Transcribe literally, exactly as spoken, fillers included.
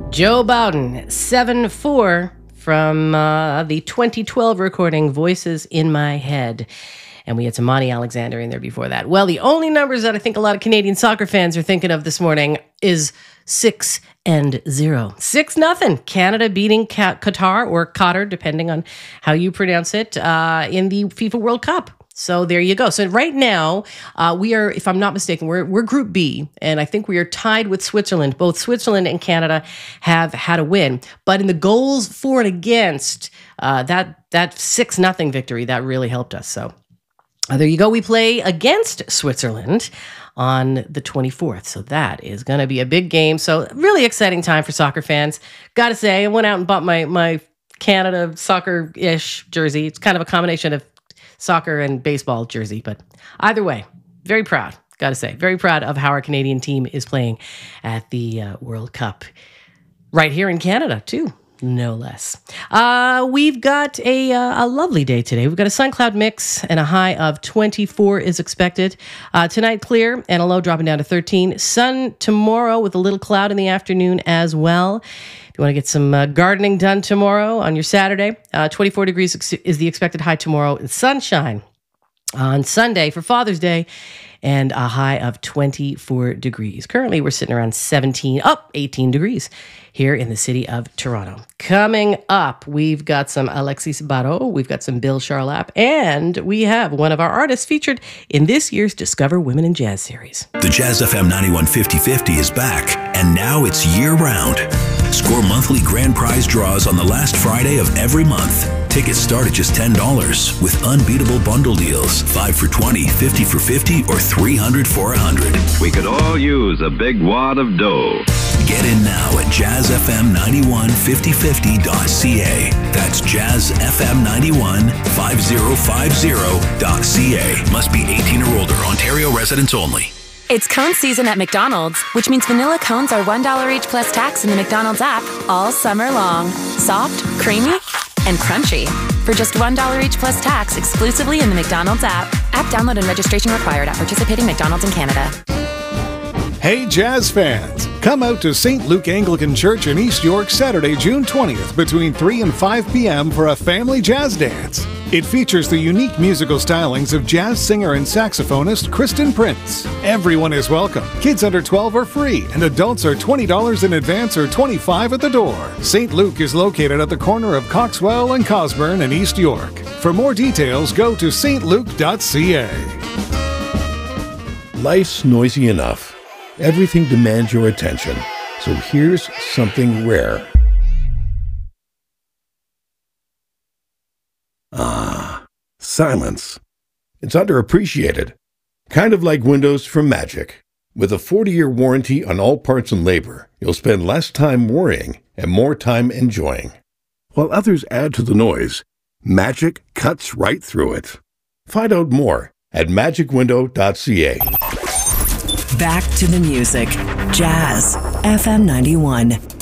Joe Bowden, seven four from uh, the twenty twelve recording Voices in My Head. And we had some Monty Alexander in there before that. Well, the only numbers that I think a lot of Canadian soccer fans are thinking of this morning is six and zero. Six nothing. Canada beating Qatar, or Qatar, depending on how you pronounce it, uh, in the FIFA World Cup. So there you go. So right now, uh, we are, if I'm not mistaken, we're we're Group B, and I think we are tied with Switzerland. Both Switzerland and Canada have had a win, but in the goals for and against, uh, that that six nothing victory, that really helped us. So uh, there you go. We play against Switzerland on the twenty-fourth. So that is going to be a big game. So really exciting time for soccer fans. Got to say, I went out and bought my my Canada soccer-ish jersey. It's kind of a combination of soccer and baseball jersey, but either way, very proud, gotta say, very proud of how our Canadian team is playing at the uh, World Cup right here in Canada too, no less. Uh, we've got a, uh, a lovely day today. We've got a sun cloud mix and a high of twenty-four is expected. Uh, tonight clear and a low dropping down to thirteen. Sun tomorrow with a little cloud in the afternoon as well. If you want to get some uh, gardening done tomorrow on your Saturday, uh, twenty-four degrees ex- is the expected high tomorrow. And sunshine on Sunday for Father's Day and a high of twenty-four degrees. Currently, we're sitting around seventeen, up eighteen degrees here in the city of Toronto. Coming up, we've got some Alexis Barrault, we've got some Bill Charlap, and we have one of our artists featured in this year's Discover Women in Jazz series. The Jazz F M ninety-one fifty fifty is back, and now it's year-round. Score monthly grand prize draws on the last Friday of every month. Tickets start at just ten dollars with unbeatable bundle deals. five for twenty, fifty for fifty, or three hundred for one hundred. We could all use a big wad of dough. Get in now at jazz f m ninety-one fifty fifty dot c a. That's jazz f m ninety-one fifty fifty dot c a. Must be eighteen or older. Ontario residents only. It's cone season at McDonald's, which means vanilla cones are one dollar each plus tax in the McDonald's app all summer long. Soft, creamy, and crunchy. For just one dollar each plus tax exclusively in the McDonald's app. App download and registration required at participating McDonald's in Canada. Hey Jazz fans, come out to Saint Luke Anglican Church in East York Saturday, June twentieth between three and five p.m. for a family jazz dance. It features the unique musical stylings of jazz singer and saxophonist Kristen Prince. Everyone is welcome. Kids under twelve are free, and adults are twenty dollars in advance or twenty-five dollars at the door. Saint Luke is located at the corner of Coxwell and Cosburn in East York. For more details, go to s t luke dot c a. Life's noisy enough. Everything demands your attention. So here's something rare. Ah, silence. It's underappreciated. Kind of like Windows from Magic. With a forty-year warranty on all parts and labor, you'll spend less time worrying and more time enjoying. While others add to the noise, Magic cuts right through it. Find out more at magic window dot c a. Back to the music. Jazz F M ninety-one.